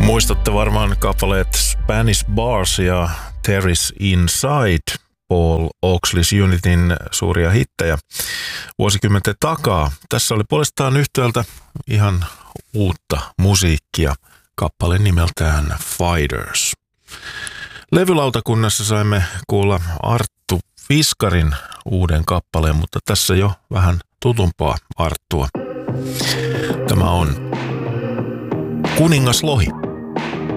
Muistatte varmaan kappaleet Spanish Bars ja Terry's Inside, Paul Oaksleys Unityn suuria hittejä vuosikymmenten takaa. Tässä oli puolestaan yhtäältä ihan uutta musiikkia, kappale nimeltään Fighters. Levylautakunnassa saimme kuulla Arttu Fiskarin uuden kappaleen, mutta tässä jo vähän tutumpaa Arttua. Tämä on Kuningas Lohi.